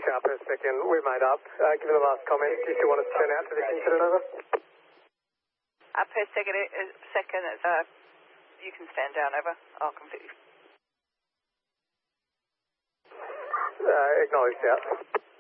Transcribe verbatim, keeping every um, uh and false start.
car per second. We're made up. Uh, given the last comment, do you still want us to turn out to this incident, over? Uh, per second, uh, second it's, uh, you can stand down, over. I'll completely... Uh, acknowledged out.